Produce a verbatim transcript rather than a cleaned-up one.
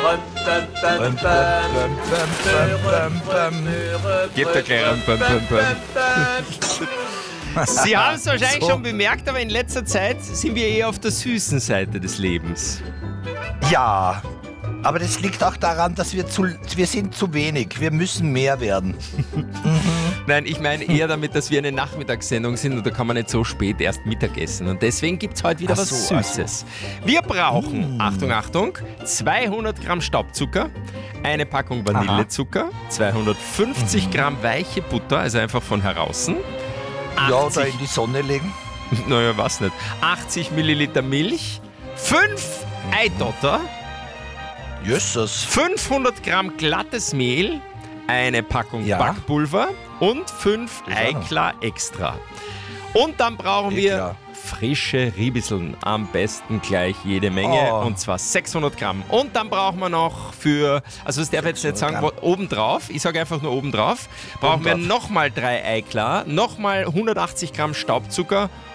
Gebt der gleich ran. Sie haben es wahrscheinlich So. schon bemerkt, aber in letzter Zeit sind wir eher auf der süßen Seite des Lebens. Ja, aber das liegt auch daran, dass wir zu, wir sind zu wenig. Wir müssen mehr werden. Nein, ich meine eher damit, dass wir eine Nachmittagssendung sind und da kann man nicht so spät erst Mittag essen. Und deswegen gibt es heute wieder Ach was so, ach so. Süßes. Wir brauchen, Achtung, Achtung, zweihundert Gramm Staubzucker, eine Packung Vanillezucker, zweihundertfünfzig Gramm weiche Butter, also einfach von heraußen. Ja, oder achtzig in die Sonne legen. Naja, was nicht. achtzig Milliliter Milch, fünf Eidotter, Jösses. fünfhundert Gramm glattes Mehl, eine Packung Ja. Backpulver und fünf Das auch noch. Eiklar extra. Und dann brauchen Eh wir klar. frische Riebiseln, am besten gleich jede Menge, Oh. und zwar sechshundert Gramm. Und dann brauchen wir noch für, also das darf ich jetzt nicht sagen, sechshundert wo- obendrauf, ich sage einfach nur obendrauf, brauchen wir Obendrauf. nochmal drei Eiklar, nochmal hundertachtzig Gramm Staubzucker